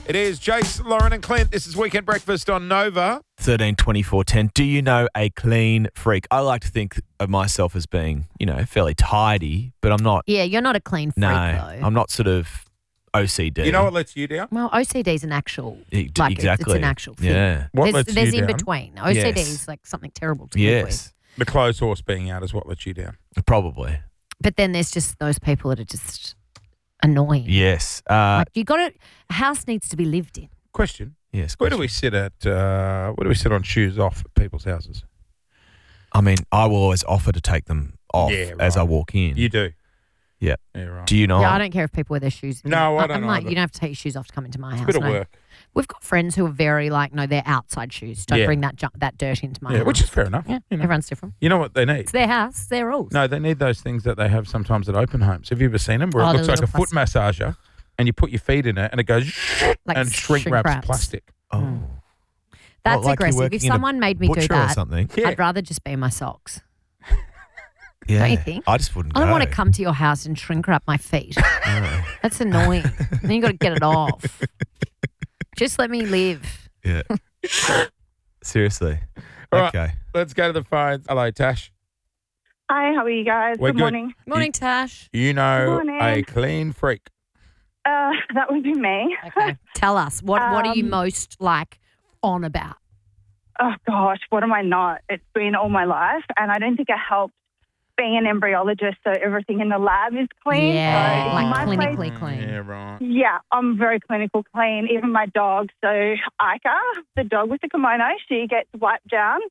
It is Jace, Lauren and Clint. This is Weekend Breakfast on Nova. 13 24 10. Do you know a clean freak? I like to think of myself as being, fairly tidy, but I'm not. Yeah, you're not a clean freak, No, though. I'm not sort of OCD. You know what lets you down? Well, OCD is an actual, Exactly. it's an actual thing. Yeah. What lets There's you in down? between. OCD Yes. is like something terrible to live with. Yes, The clothes horse being out is what lets you down. probably. But then there's just those people that are just annoying. Yes. Like a house needs to be lived in. Question. Yes. Where do question. we sit at? Where do we sit on shoes off at people's houses? I mean, I will always offer to take them off Yeah, as right. I walk in. You do. Yeah. Yeah, right. Do you not? Yeah, I don't care if people wear their shoes. No, I don't I'm like, either. you don't have to take your shoes off to come into my house. Bit of no. work. We've got friends who are very like, no, they're outside shoes. Don't Yeah. bring that dirt into my Yeah, house. which is fair enough. Yeah, You know. everyone's different. You know what they need? It's their house, it's their rules. No, they need those things that they have sometimes at open homes. Have you ever seen them? Where Oh, it the looks like a little foot massager and you put your feet in it and it goes Like and shrink wraps plastic. Oh. That's What, like you're aggressive. working If in a someone made me do butcher or that, something. Yeah. I'd rather just be in my socks. Yeah. you think? I just wouldn't I don't go. want to come to your house and shrink wrap my feet. No. That's annoying. Then you got to get it off. Just let me live. Yeah. Seriously. All right. Okay. Let's go to the phones. Hello, Tash. Hi, how are you guys? We're Good good. morning. Morning, Tash. You know Morning. a clean freak. That would be me. Okay. Tell us, what are you Um, most on about? Oh, gosh, what am I not? It's been all my life, and I don't think it helps being an embryologist, so everything in the lab is clean. Yeah, So like in my clinically place- clean. Yeah, right. Yeah, I'm very clinical clean. Even my dog. So Ica, the dog with the kimono, she gets wiped down.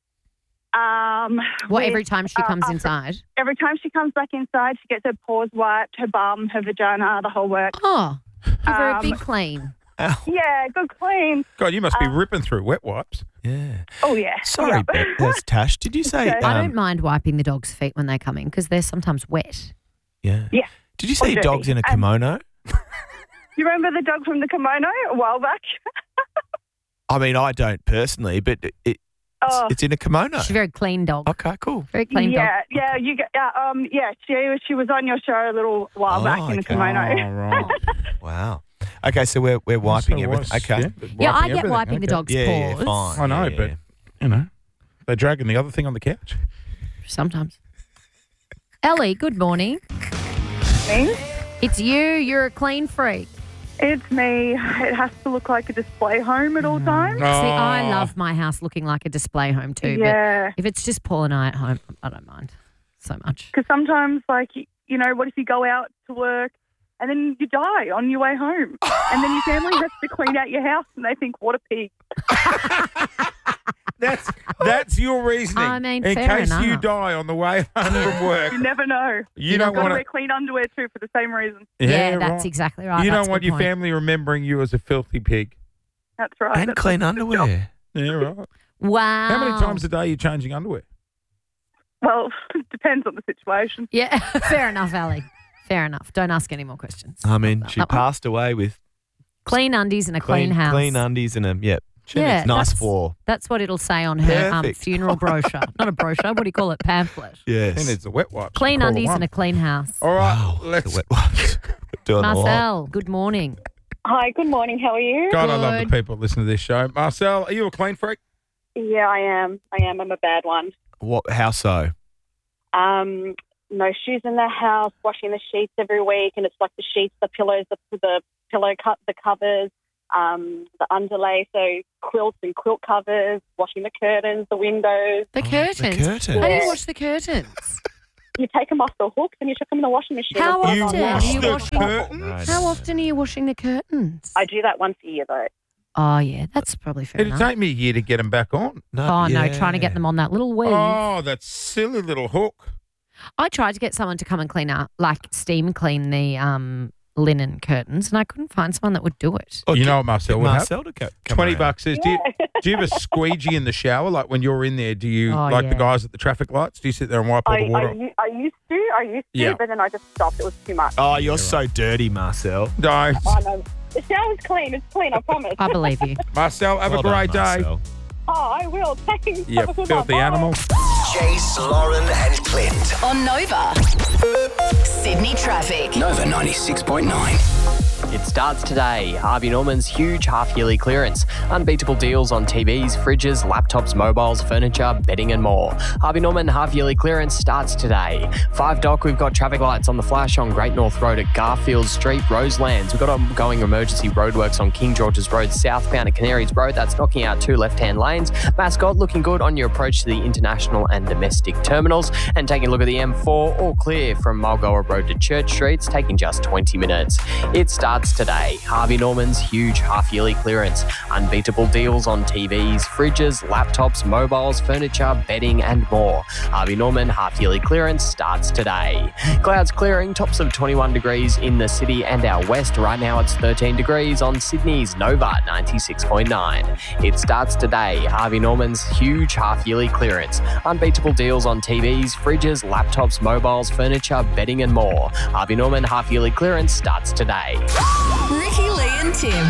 What, with- every time she comes inside? Every time she comes back inside, she gets her paws wiped, her bum, her vagina, the whole work. Oh, give her a Um, big clean. Ow. Yeah, good clean. God, you must be ripping through wet wipes. Yeah. Oh, yeah. Sorry, Yeah. Beth. That's Tash. Did you say? Okay. I don't mind wiping the dog's feet when they come in because they're sometimes wet. Yeah. Yeah. Did you say dirty. dogs in a kimono? You remember the dog from the kimono a while back? I mean, I don't personally, but Oh. it's in a kimono. She's a very clean dog. Okay, cool. Very clean dog. Yeah, you get, she was on your show a little while back in the okay. kimono. Oh, right. Wow. Okay, so we're wiping So everything. was, Okay. Yeah, I get everything. wiping the Okay. dog's Yeah, paws. fine. I know, Yeah, but, yeah. you know, they're dragging the other thing on the couch. Sometimes. Ellie, good morning. Me? It's you. You're a clean freak. It's me. It has to look like a display home at all times. See, I Oh. love my house looking like a display home too. Yeah, But if it's just Paul and I at home, I don't mind so much. because sometimes, like, you know, what if you go out to work and then you die on your way home, and then your family has to clean out your house, and they think, "What a pig." That's your reasoning. I mean, in fair case you enough. die on the way home from work, You never know. you don't Got to want wear clean underwear too for the same reason. Yeah, that's right. exactly right. You That's don't a want good your point. family remembering you as a filthy pig. That's right. And That's clean a good job. underwear. Yeah, right. Wow. How many times a day are you changing underwear? Well, it depends on the situation. Yeah, fair enough, Ellie. Fair enough. Don't ask any more questions. I mean, That she one. passed away with Clean undies and a clean house. clean undies and a Yeah, nice that's- for. That's what it'll say on her Perfect. funeral brochure. Not a brochure. What do you call it? Pamphlet. Yes. Who needs the wet wipes? Clean Call undies one. and a clean house. All right, Wow, let's. the wet wipes. Doing a lot. Marcel, good morning. Hi, good morning. How are you? God, I love Good. the people that listen to this show. Marcel, are you a clean freak? Yeah, I am. I'm a bad one. What? How so? No shoes in the house, washing the sheets every week, and it's like the sheets, the pillows, the pillow the covers, the underlay, so quilts and quilt covers, washing the curtains, the windows. The curtains. curtains. How do you Yeah. wash the curtains? You take them off the hooks and you chuck them in the washing machine. How and put You them often? on. wash Are you the washing- curtains? How often are you washing the curtains? I do that once a year, though. Oh, yeah, that's probably fair It'd enough. take me a year to get them back on. Oh, no, yeah. trying to get them on that little weave. Oh, that silly little hook. I tried to get someone to come and clean up, like steam clean the linen curtains, and I couldn't find someone that would do it. Oh, You know what Marcel would have? Marcel to come 20 around. bucks says, do you have a squeegee in the shower? Like when you're in there, do you, Oh, like yeah. the guys at the traffic lights, do you sit there and wipe all the water? I used to, Yeah. but then I just stopped. It was too much. Oh, you're so dirty, Marcel. No. Oh, no. The shower's clean. It's clean, I promise. I believe you. Marcel, have Well a great done, day. Marcel. Oh, I will. Thanks. You Have a good filthy one. Bye. animal. Jace, Lauren, and Clint. On Nova. Sydney Traffic. Nova 96.9. It starts today. Harvey Norman's huge half-yearly clearance. Unbeatable deals on TVs, fridges, laptops, mobiles, furniture, bedding and more. Harvey Norman half-yearly clearance starts today. 5 Dock, we've got traffic lights on the flash on Great North Road at Garfield Street, Roselands. We've got ongoing emergency roadworks on King George's Road southbound at Canaries Road. That's knocking out 2 left-hand lanes. Mascot looking good on your approach to the international and domestic terminals. And taking a look at the M4, all clear from Mulgoa Road to Church Street. It's taking just 20 minutes. It starts today. Harvey Norman's huge half-yearly clearance. Unbeatable deals on TVs, fridges, laptops, mobiles, furniture, bedding and more. Harvey Norman half-yearly clearance starts today. Clouds clearing, tops of 21 degrees in the city and our west. Right now it's 13 degrees on Sydney's Nova 96.9. It starts today. Harvey Norman's huge half-yearly clearance. Unbeatable deals on TVs, fridges, laptops, mobiles, furniture, bedding and more. Harvey Norman half-yearly clearance starts today. Ricky, Lee and Tim.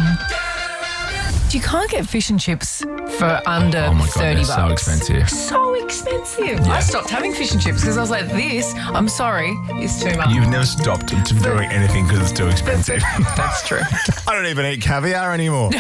You can't get fish and chips for under Oh my God, $30. they're so expensive. So expensive. Yeah. I stopped having fish and chips because I was like, this, I'm sorry, is too much. You've never stopped doing anything because it's too expensive. That's true. I don't even eat caviar anymore.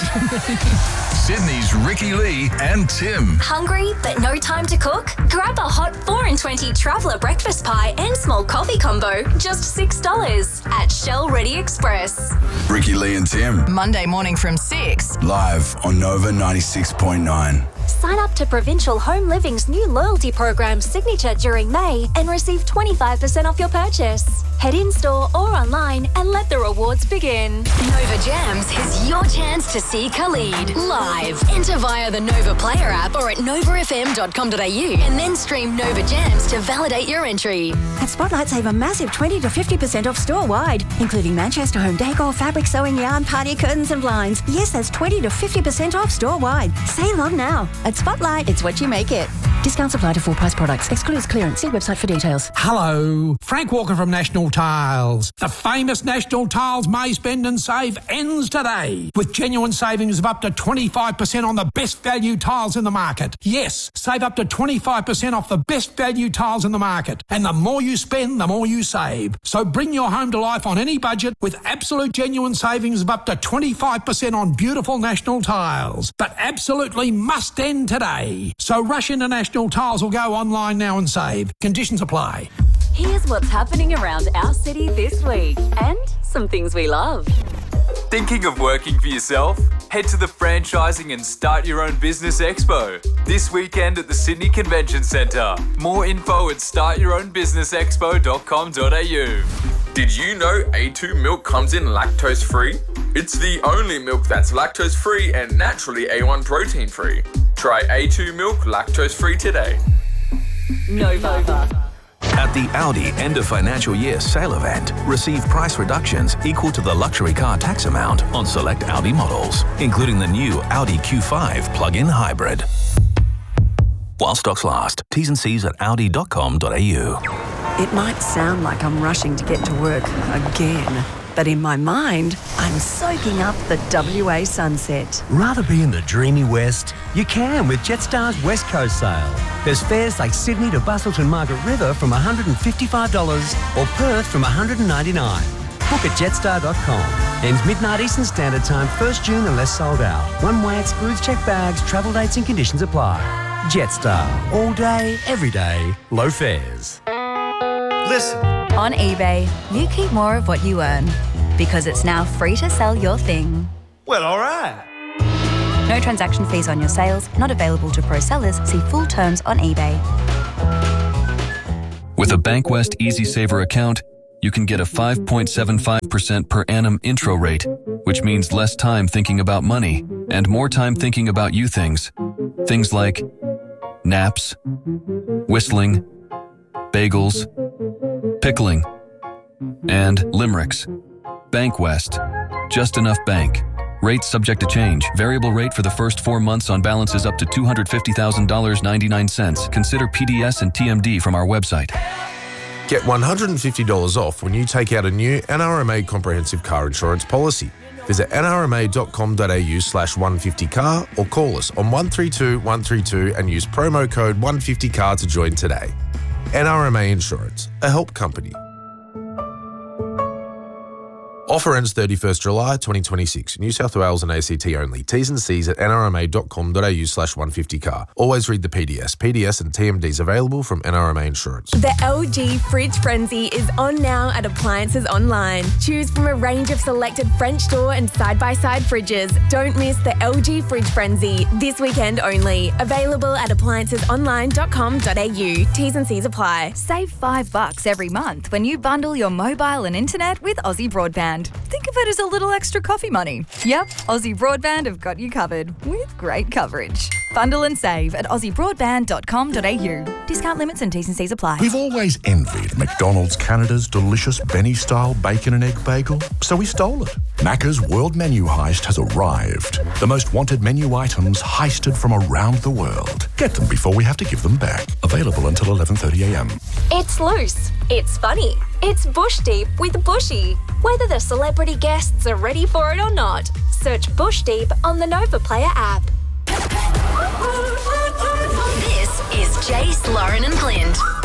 Sydney's Ricky Lee and Tim. Hungry but no time to cook? Grab a hot 4 and 20 traveller breakfast pie and small coffee combo, just $6 at Shell Ready Express. Ricky Lee and Tim. Monday morning from 6. Live on Nova 96.9. Sign up to Provincial Home Living's new loyalty program Signature during May and receive 25% off your purchase. Head in-store or online and let the rewards begin. Nova Jams is your chance to see Khalid live. Enter via the Nova Player app or at novafm.com.au and then stream Nova Jams to validate your entry. At Spotlight, save a massive 20 to 50% off store-wide, including Manchester home decor, fabric, sewing yarn, party curtains and blinds. Yes, that's 20 to 50% off store-wide. Save on now. At Spotlight, it's what you make it. Discounts apply to full-price products. Excludes clearance. See website for details. Hello, Frank Walker from National Tiles. The famous National Tiles May Spend and Save ends today with genuine savings of up to 25% on the best value tiles in the market. Yes, save up to 25% off the best value tiles in the market. And the more you spend, the more you save. So bring your home to life on any budget with absolute genuine savings of up to 25% on beautiful National Tiles. But absolutely must end today. So rush into National Tiles or go online now and save. Conditions apply. Here's what's happening around our city this week and some things we love. Thinking of working for yourself? Head to the Franchising and Start Your Own Business Expo this weekend at the Sydney Convention Centre. More info at startyourownbusinessexpo.com.au. Did you know A2 milk comes in lactose free? It's the only milk that's lactose free and naturally A1 protein free. Try A2 milk lactose free today. Nova. At the Audi end of financial year sale event, receive price reductions equal to the luxury car tax amount on select Audi models, including the new Audi Q5 plug-in hybrid. While stocks last, T's and C's at audi.com.au. It might sound like I'm rushing to get to work again, but in my mind, I'm soaking up the WA sunset. Rather be in the dreamy West? You can with Jetstar's West Coast sale. There's fares like Sydney to Busselton Margaret River from $155 or Perth from $199. Book at jetstar.com. Ends midnight Eastern Standard Time, 1st June unless sold out. One way excludes checked bags, travel dates and conditions apply. Jetstar. All day, every day, low fares. Listen. On eBay, you keep more of what you earn because it's now free to sell your thing. Well, all right. No transaction fees on your sales, not available to pro sellers. See full terms on eBay. With a Bankwest Easy Saver account, you can get a 5.75% per annum intro rate, which means less time thinking about money and more time thinking about you things. Things like naps, whistling, bagels, pickling, and limericks. Bankwest. Just enough bank. Rates subject to change. Variable rate for the first 4 months on balances up to $250,000.99. Consider PDS and TMD from our website. Get $150 off when you take out a new NRMA comprehensive car insurance policy. Visit nrma.com.au/150car or call us on 132 132 and use promo code 150car to join today. NRMA Insurance, a help company. Offer ends 31st July 2026. New South Wales and ACT only. T's and C's at nrma.com.au/150car. Always read the PDS. PDS and TMDs available from NRMA Insurance. The LG Fridge Frenzy is on now at Appliances Online. Choose from a range of selected French door and side-by-side fridges. Don't miss the LG Fridge Frenzy this weekend only. Available at appliancesonline.com.au. T's and C's apply. Save $5 every month when you bundle your mobile and internet with Aussie Broadband. Think of it as a little extra coffee money. Yep, Aussie Broadband have got you covered with great coverage. Bundle and save at aussiebroadband.com.au. Discount limits and T's and C's apply. We've always envied McDonald's Canada's delicious Benny-style bacon and egg bagel, so we stole it. Macca's World Menu Heist has arrived. The most wanted menu items heisted from around the world. Get them before we have to give them back. Available until 11:30am. It's loose. It's funny. It's Bush Deep with Bushy. Whether the celebrity guests are ready for it or not, search Bush Deep on the Nova Player app. This is Jace, Lauren and Clint.